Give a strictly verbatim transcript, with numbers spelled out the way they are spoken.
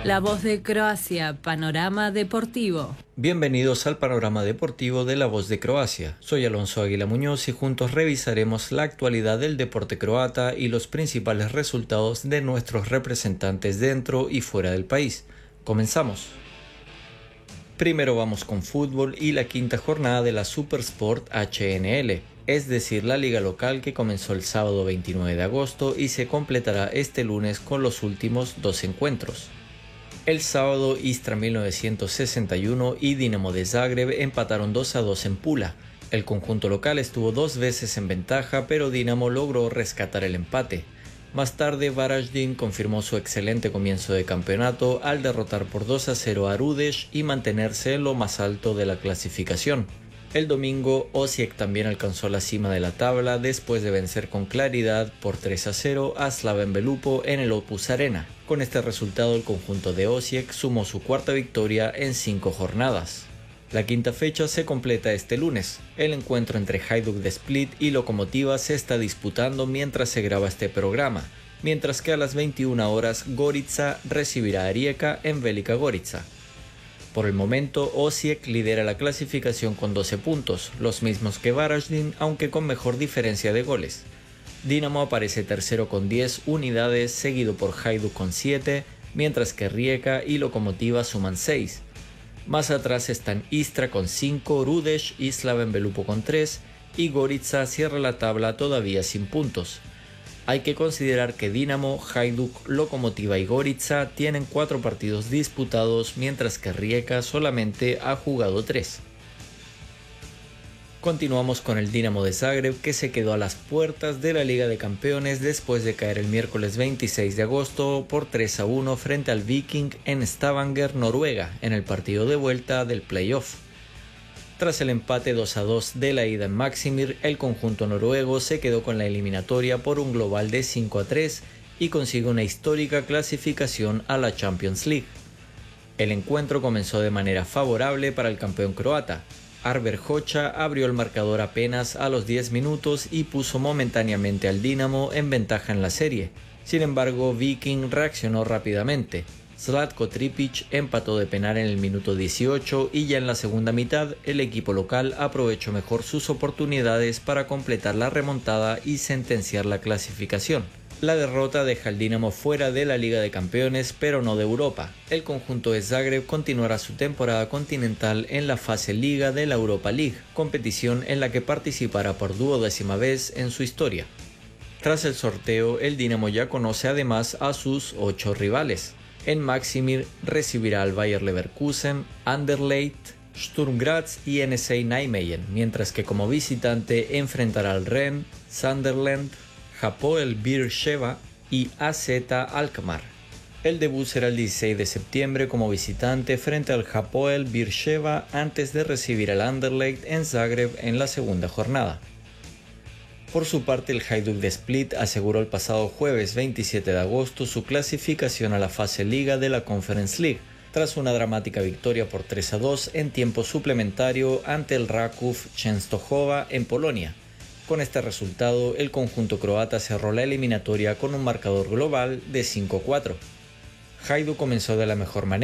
La Voz de Croacia, Panorama Deportivo. Bienvenidos al Panorama Deportivo de La Voz de Croacia. Soy Alonso Águila Muñoz y juntos revisaremos la actualidad del deporte croata y los principales resultados de nuestros representantes dentro y fuera del país. Comenzamos. Primero vamos con fútbol y la quinta jornada de la Supersport H N L, es decir, la liga local que comenzó el sábado veintinueve de agosto y se completará este lunes con los últimos dos encuentros. El sábado, Istra mil novecientos sesenta y uno y Dinamo de Zagreb empataron dos a dos en Pula. El conjunto local estuvo dos veces en ventaja, pero Dinamo logró rescatar el empate. Más tarde, Varaždin confirmó su excelente comienzo de campeonato al derrotar por dos a cero a Rudeš y mantenerse en lo más alto de la clasificación. El domingo, Osijek también alcanzó la cima de la tabla después de vencer con claridad por tres a cero a Slaven Belupo en el Opus Arena. Con este resultado, el conjunto de Osijek sumó su cuarta victoria en cinco jornadas. La quinta fecha se completa este lunes. El encuentro entre Hajduk de Split y Lokomotiva se está disputando mientras se graba este programa, mientras que a las veintiuna horas Gorica recibirá a Rijeka en Velika Gorica. Por el momento, Osijek lidera la clasificación con doce puntos, los mismos que Varaždin, aunque con mejor diferencia de goles. Dinamo aparece tercero con diez unidades, seguido por Hajduk con siete, mientras que Rijeka y Lokomotiva suman seis. Más atrás están Istra con cinco, Rudeš y Slaven Belupo con tres, y Gorica cierra la tabla todavía sin puntos. Hay que considerar que Dinamo, Hajduk, Lokomotiva y Gorica tienen cuatro partidos disputados, mientras que Rijeka solamente ha jugado tres. Continuamos con el Dinamo de Zagreb, que se quedó a las puertas de la Liga de Campeones después de caer el miércoles veintiséis de agosto por tres a uno frente al Viking en Stavanger, Noruega, en el partido de vuelta del playoff. Tras el empate dos a dos de la ida en Maksimir, el conjunto noruego se quedó con la eliminatoria por un global de cinco a tres y consigue una histórica clasificación a la Champions League. El encuentro comenzó de manera favorable para el campeón croata. Arber Hoxha abrió el marcador apenas a los diez minutos y puso momentáneamente al Dinamo en ventaja en la serie. Sin embargo, Viking reaccionó rápidamente. Zlatko Tripic empató de penal en el minuto dieciocho y ya en la segunda mitad el equipo local aprovechó mejor sus oportunidades para completar la remontada y sentenciar la clasificación. La derrota deja al Dinamo fuera de la Liga de Campeones, pero no de Europa. El conjunto de Zagreb continuará su temporada continental en la fase Liga de la Europa League, competición en la que participará por duodécima vez en su historia. Tras el sorteo, el Dinamo ya conoce además a sus ocho rivales. En Maksimir recibirá al Bayer Leverkusen, Anderlecht, Sturm Graz y N S A Nijmegen, mientras que como visitante enfrentará al Rennes, Sunderland, Hapoel Beersheva y A Z Alkmaar. El debut será el dieciséis de septiembre como visitante frente al Hapoel Beersheva antes de recibir al Anderlecht en Zagreb en la segunda jornada. Por su parte, el Hajduk de Split aseguró el pasado jueves veintisiete de agosto su clasificación a la fase Liga de la Conference League, tras una dramática victoria por tres a dos en tiempo suplementario ante el Raków Częstochowa en Polonia. Con este resultado, el conjunto croata cerró la eliminatoria con un marcador global de cinco a cuatro. Hajduk comenzó de la mejor manera.